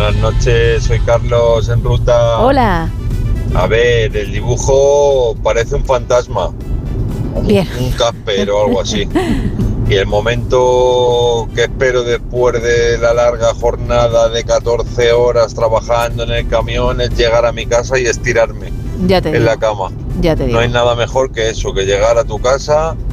Buenas noches, soy Carlos en ruta. Hola. A ver, el dibujo parece un fantasma, Bien. un Casper o algo así. Y el momento que espero después de la larga jornada de 14 horas trabajando en el camión es llegar a mi casa y estirarme Ya te en digo. la cama. Ya te No digo. hay nada mejor que eso, que llegar a tu casa